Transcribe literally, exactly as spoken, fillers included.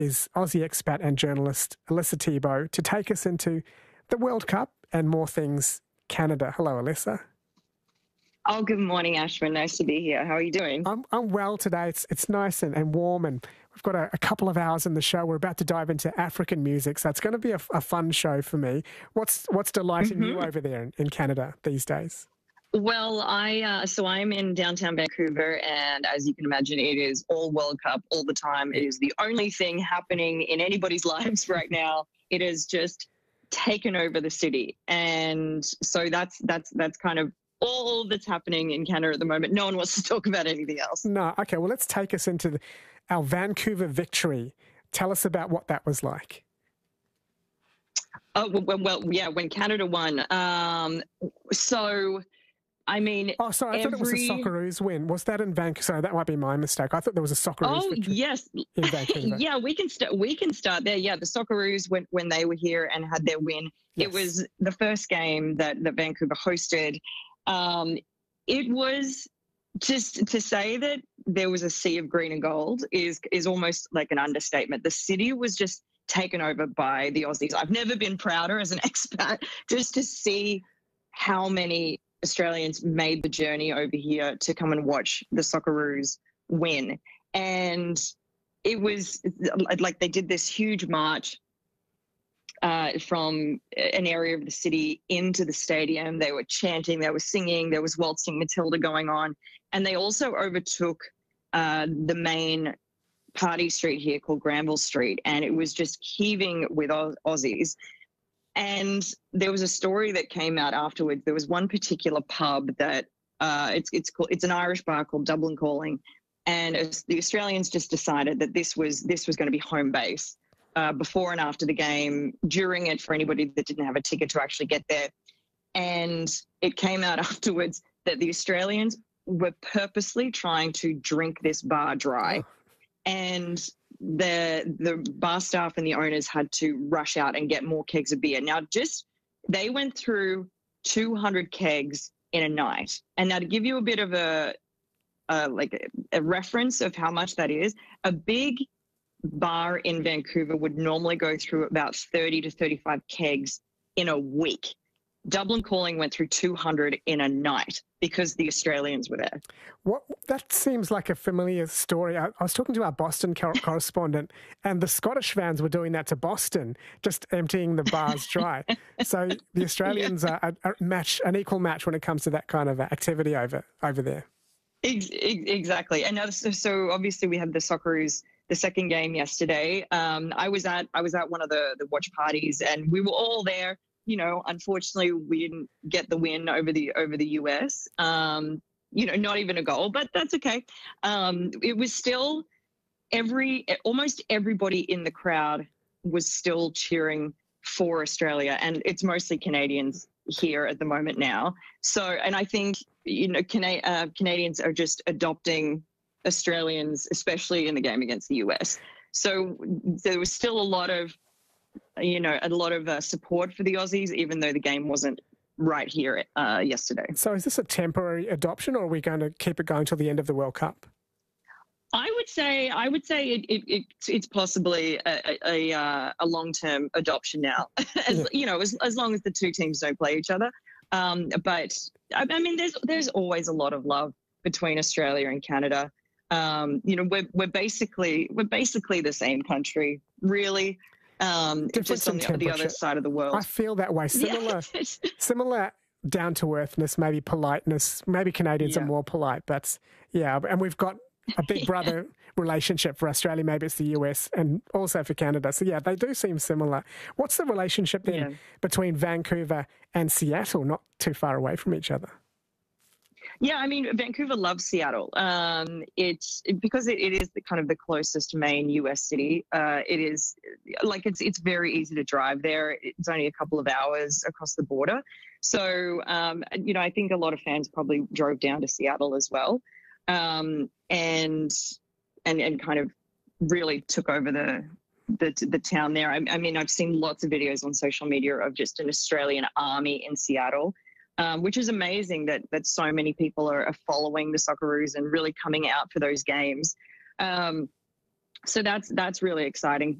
is Aussie expat and journalist Alyssa Thibault to take us into the World Cup and more things Canada. Hello, Alyssa. Oh, good morning, Ashwin. Nice to be here. How are you doing? I'm I'm well today. It's it's nice and, and warm, and we've got a, a couple of hours in the show. We're about to dive into African music, so it's going to be a, a fun show for me. What's what's delighting mm-hmm. you over there in, in Canada these days? Well, I uh, so I'm in downtown Vancouver, and as you can imagine, it is all World Cup all the time. It is the only thing happening in anybody's lives right now. It has just taken over the city, and so that's that's that's kind of all that's happening in Canada at the moment. No one wants to talk about anything else. No, okay. Well, let's take us into the, our Vancouver victory. Tell us about what that was like. Oh well, well yeah, when Canada won. Um, so. I mean, oh, sorry, I every... thought it was a Socceroos win. Was that in Vancouver? Sorry, that might be my mistake. I thought there was a Socceroos oh, victory yes. in Vancouver. yeah, we can start. We can start there. Yeah, the Socceroos when when they were here and had their win. Yes. It was the first game that that Vancouver hosted. Um, it was just to say that there was a sea of green and gold is is almost like an understatement. The city was just taken over by the Aussies. I've never been prouder as an expat just to see how many Australians made the journey over here to come and watch the Socceroos win. And it was like they did this huge march uh, from an area of the city into the stadium. They were chanting, they were singing, there was Waltzing Matilda going on. And they also overtook uh, the main party street here called Granville Street. And it was just heaving with Auss- Aussies. And there was a story that came out afterwards. There was one particular pub that uh, it's it's called it's an Irish bar called Dublin Calling, and as the Australians just decided that this was this was going to be home base uh, before and after the game, during it for anybody that didn't have a ticket to actually get there. And it came out afterwards that the Australians were purposely trying to drink this bar dry, and the the bar staff and the owners had to rush out and get more kegs of beer. Now, just they went through two hundred kegs in a night. And now to give you a bit of a, a like a, a reference of how much that is, a big bar in Vancouver would normally go through about thirty to thirty-five kegs in a week. Dublin Calling went through two hundred in a night because the Australians were there. What that seems like a familiar story. I, I was talking to our Boston co- correspondent, and the Scottish fans were doing that to Boston, just emptying the bars dry. So the Australians yeah. are a, a match, an equal match when it comes to that kind of activity over over there. Ex- exactly, and now, so, so obviously we had the Socceroos, the second game yesterday. Um, I was at I was at one of the the watch parties, and we were all there. You know, unfortunately, we didn't get the win over the over the U S. Um, you know, not even a goal, but that's okay. Um, it was still every almost everybody in the crowd was still cheering for Australia, and it's mostly Canadians here at the moment now. So, and I think you know, Cana- uh, Canadians are just adopting Australians, especially in the game against the U S. So there was still a lot of you know, a lot of uh, support for the Aussies, even though the game wasn't right here uh, yesterday. So is this a temporary adoption, or are we going to keep it going till the end of the World Cup? I would say, I would say it, it, it it's possibly a, a, a, a long-term adoption now, as, yeah. you know, as, as long as the two teams don't play each other. Um, but I, I mean, there's there's always a lot of love between Australia and Canada. Um, you know, we're we're basically we're basically the same country, really. Um, just on the, the other side of the world. I feel that way. Similar, yeah. similar down-to-earthness, maybe politeness. Maybe Canadians yeah. are more polite, but yeah, and we've got a big brother yeah. relationship for Australia. Maybe it's the U S and also for Canada. So yeah, they do seem similar. What's the relationship then yeah. between Vancouver and Seattle, not too far away from each other? Yeah, I mean, Vancouver loves Seattle. Um, it's because it, it is the kind of the closest main U S city. Uh, it is like it's it's very easy to drive there. It's only a couple of hours across the border. So, um, you know, I think a lot of fans probably drove down to Seattle as well, um, and and and kind of really took over the the the town there. I, I mean, I've seen lots of videos on social media of just an Australian army in Seattle. Um, which is amazing that that so many people are, are following the Socceroos and really coming out for those games. Um, so that's that's really exciting.